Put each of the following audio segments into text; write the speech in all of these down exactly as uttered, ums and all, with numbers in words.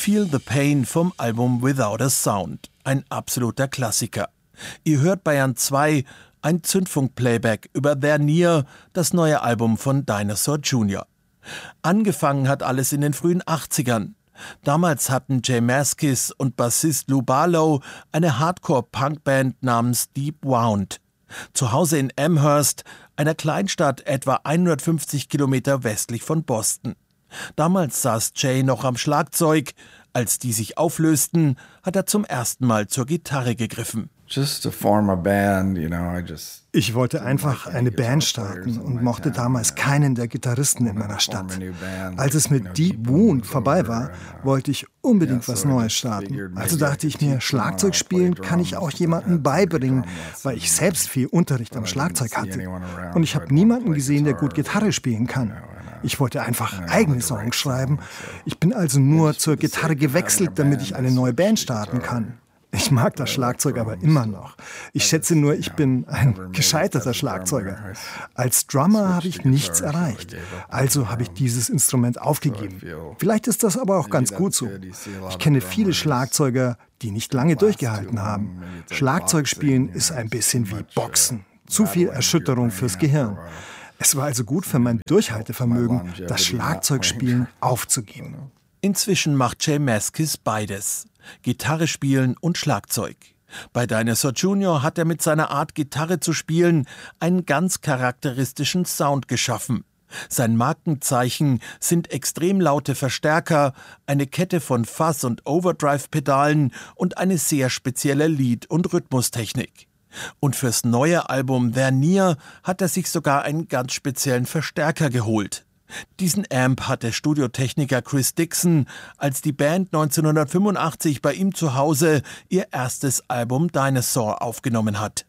Feel the Pain vom Album Without a Sound, ein absoluter Klassiker. Ihr hört Bayern zwei, ein Zündfunk-Playback über They're Near, das neue Album von Dinosaur Junior Angefangen hat alles in den frühen achtzigern. Damals hatten Jay Mascis und Bassist Lou Barlow eine Hardcore-Punk-Band namens Deep Wound. Zu Hause in Amherst, einer Kleinstadt etwa hundertfünfzig Kilometer westlich von Boston. Damals saß Jay noch am Schlagzeug. Als die sich auflösten, hat er zum ersten Mal zur Gitarre gegriffen. Ich wollte einfach eine Band starten und mochte damals keinen der Gitarristen in meiner Stadt. Als es mit Deep Wound vorbei war, wollte ich unbedingt was Neues starten. Also dachte ich mir, Schlagzeug spielen kann ich auch jemandem beibringen, weil ich selbst viel Unterricht am Schlagzeug hatte. Und ich habe niemanden gesehen, der gut Gitarre spielen kann. Ich wollte einfach eigene Songs schreiben. Ich bin also nur zur Gitarre gewechselt, damit ich eine neue Band starten kann. Ich mag das Schlagzeug aber immer noch. Ich schätze nur, ich bin ein gescheiterter Schlagzeuger. Als Drummer habe ich nichts erreicht. Also habe ich dieses Instrument aufgegeben. Vielleicht ist das aber auch ganz gut so. Ich kenne viele Schlagzeuger, die nicht lange durchgehalten haben. Schlagzeugspielen ist ein bisschen wie Boxen. Zu viel Erschütterung fürs Gehirn. Es war also gut für mein Durchhaltevermögen, das Schlagzeugspielen aufzugeben. Inzwischen macht Jay Mascis beides. Gitarre spielen und Schlagzeug. Bei Dinosaur Junior hat er mit seiner Art, Gitarre zu spielen, einen ganz charakteristischen Sound geschaffen. Sein Markenzeichen sind extrem laute Verstärker, eine Kette von Fuzz- und Overdrive-Pedalen und eine sehr spezielle Lied- und Rhythmustechnik. Und fürs neue Album They're Near hat er sich sogar einen ganz speziellen Verstärker geholt. Diesen Amp hat der Studiotechniker Chris Dixon, als die Band neunzehnhundertfünfundachtzig bei ihm zu Hause ihr erstes Album Dinosaur aufgenommen hat.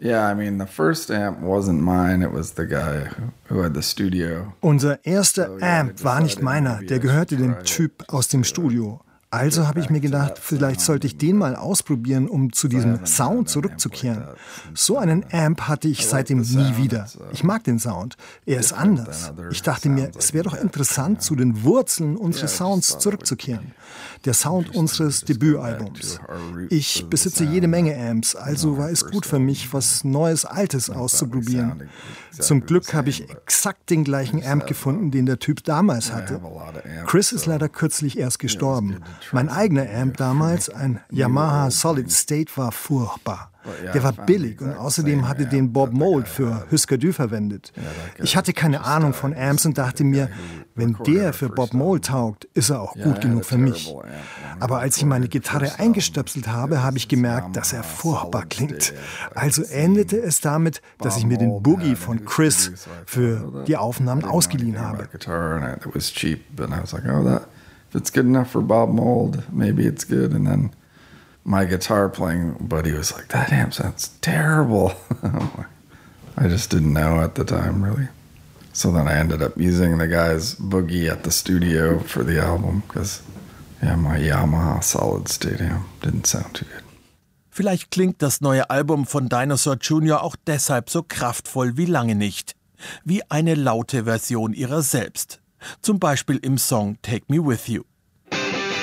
Unser erster Amp war nicht meiner, der gehörte dem Typ aus dem Studio. Also habe ich mir gedacht, vielleicht sollte ich den mal ausprobieren, um zu diesem Sound zurückzukehren. So einen Amp hatte ich seitdem nie wieder. Ich mag den Sound. Er ist anders. Ich dachte mir, es wäre doch interessant, zu den Wurzeln unseres Sounds zurückzukehren. Der Sound unseres Debütalbums. Ich besitze jede Menge Amps, also war es gut für mich, was Neues, Altes auszuprobieren. Zum Glück habe ich exakt den gleichen Amp gefunden, den der Typ damals hatte. Chris ist leider kürzlich erst gestorben. Mein eigener Amp damals, ein Yamaha Solid State, war furchtbar. Der war billig und außerdem hatte den Bob Mould für Husker Du verwendet. Ich hatte keine Ahnung von Amps und dachte mir, wenn der für Bob Mould taugt, ist er auch gut genug für mich. Aber als ich meine Gitarre eingestöpselt habe, habe ich gemerkt, dass er furchtbar klingt. Also endete es damit, dass ich mir den Boogie von Chris für die Aufnahmen ausgeliehen habe. If it's good enough for Bob Mould, maybe it's good. And then my guitar playing buddy was like, that amp sounds terrible. I just didn't know at the time, really. So then I ended up using the guy's Boogie at the studio for the album because yeah, my Yamaha Solid State amp didn't sound too good. Vielleicht klingt das neue Album von Dinosaur Junior auch deshalb so kraftvoll wie lange nicht. Wie eine laute Version ihrer selbst. Zum Beispiel im Song Take Me With You.